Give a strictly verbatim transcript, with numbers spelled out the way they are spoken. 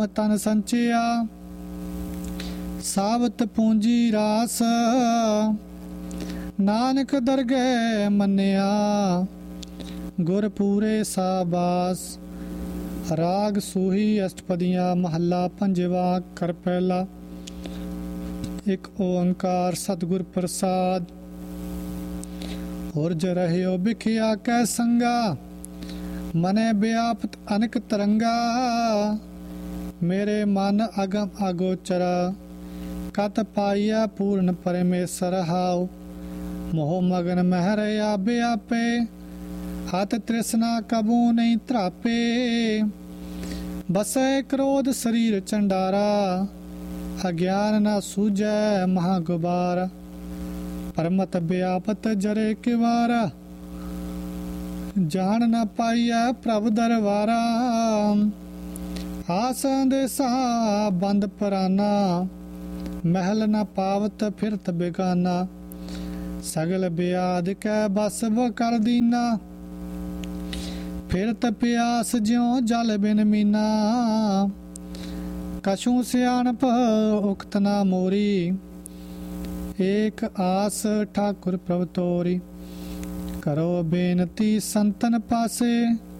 ਤਨ ਸੰਚਿਆ ਸਾਬਤ ਪੂੰਜੀ ਰਾਸ, ਨਾਨਕ ਦਰਗਹਿ ਮੰਨਿਆ ਗੁਰ ਪੂਰੇ ਸਾਬਾਸ। ਰਾਗ ਸੂਹੀ ਅਸ਼ਟਪਦੀਆਂ ਮਹੱਲਾ ਪੰਜਵਾ। ਕਰ ਪਹਿਲਾ। ਇੱਕ ਓੰਕਾਰ ਸਤਿਗੁਰ ਪ੍ਰਸਾਦ। ਹੁਰਜ ਰਹਿਓ ਬਿਖਿਆ ਕੈ ਸੰਗਾ, ਮਨੈ ਵਿਆਪਤ ਅਨਕ ਤਰੰਗਾ। ਮੇਰੇ ਮਨ ਅਗਮ ਅਗੋਚਰ, ਕਤ ਪਾਈਆ ਪੂਰਨ ਪਰਮੇਸ਼ਰ ਹਾਉ। ਮੋਹ ਮਗਨ ਮਹਿ ਰਹਿਆ ਬਿਆਪੇ, ਹਤ ਤ੍ਰਿਸ਼ਨਾ ਕਬੂ ਨਹੀਂ ਧਰਾਪੇ। ਬਸੈ ਕ੍ਰੋਧ ਸਰੀਰ ਚੰਡਾਰਾ, ਅਗਿਆਨ ਨਾ ਸੂਝੈ ਮਹਾ ਗੁਬਾਰ। ਪਰਮਤ ਵਿਆਪਤ ਜਰੇ ਕਿਵਾਰਾ, ਜਾਣ ਨਾ ਪਾਈਐ ਪ੍ਰਭ ਦਰਬਾਰਾ। ਆਸਾਂ ਦੇ ਸਾਹ ਬੰਦ ਪਰਾਨਾ, ਮਹਿਲ ਨਾ ਪਾਵਤ ਫਿਰਤ ਬੇਗਾਨਾ। ਸਗਲ ਬਿਆਦ ਕੈ ਬਸ ਕਰ ਦੀਨਾ, ਫਿਰਤ ਪਿਆਸ ਜਿਉ ਜਲ ਬਿਨ ਮੀਨਾ। ਕਛੂ ਸਿਆਣਪ ਉਕਤ ਨਾ ਮੋਰੀ, ਏਕ ਆਸ ਠਾਕੁਰ ਪ੍ਰਭ ਤੋਰੀ। ਕਰੋ ਬੇਨਤੀ ਸੰਤਨ ਪਾਸੇ,